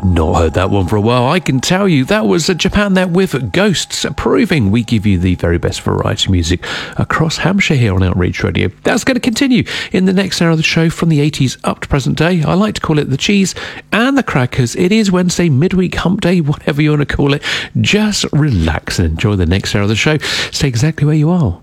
Not heard that one for a while. I can tell you that was Japan there with Ghosts, proving we give you the very best variety music across Hampshire here on Outreach Radio. That's going to continue in the next hour of the show from the 80s up to present day. I like to call it the cheese and the crackers. It is Wednesday, midweek, hump day, whatever you want to call it. Just relax and enjoy the next hour of the show. Stay exactly where you are.